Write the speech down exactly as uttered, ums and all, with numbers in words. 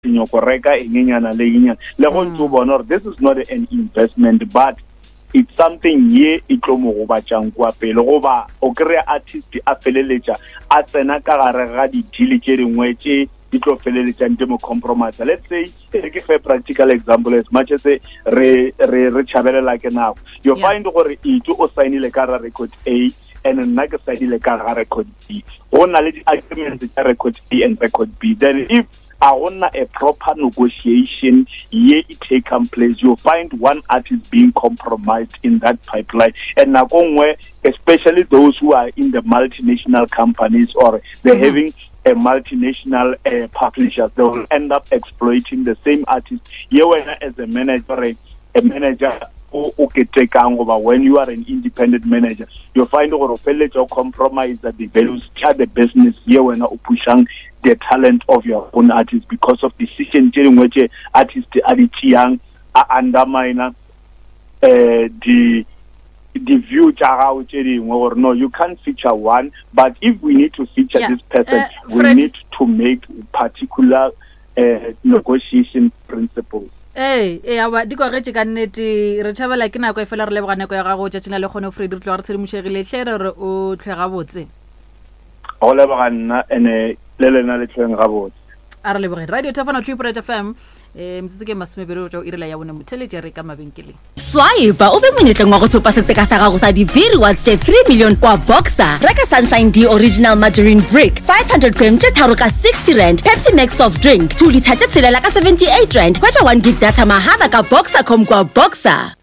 nyoko reka enyenyana le inyana le go ntse bona this is not an investment but it's something ye e tlo mo go batjang kwa pele go ba o kry artist a feleletša a tsena ka gare ga di deal tše dingwe tše di tlo feleletša nte mo compromise. Let's say ke fe practical example as much as re re re chabelela ke nako you yeah. find gore itse o signile ka record A and nna ke signile ka record B go na le di agreements tša record A and record B then if I want a proper negotiation ye it take place you find one artist being compromised in that pipeline and nakongwe especially those who are in the multinational companies or they're mm-hmm. having a multinational uh, publishers they will end up exploiting the same artist ye wena as a manager a manager okay take over when you are an independent manager you find or felletša compromise that the values of the business ye wena o pushang the talent of your own artist because of decision in which artist are the undermine uh, the the view or no you can't feature one but if we need to feature yeah. this person uh, we need to make particular uh, negotiation principles. Eh e aba di go retse ka nnete re tšhabela ke nako e fela re lebogane go ya ga go tšatšina le gone Fred re tlo re tshedimošegile hle re o tlhwega botse go lebogana ene le lena le tlheng ga botse a re lebogeng radio Tafana Triple F M eh mtsitse ke masomebere o tšo irela ya bone motheletše re ka mabenkeleng swipe o be monyetleng wa go thopa setseka sa gago sa dibiri wa tše three million kwa Boxer reka Sunshine D original margarine brick five hundred grams tše tharo ka sixty rand Pepsi Max soft drink two liter tše tshelela ka seventy-eight rand kwa one gig data mahala ka Boxer com kwa Boxer.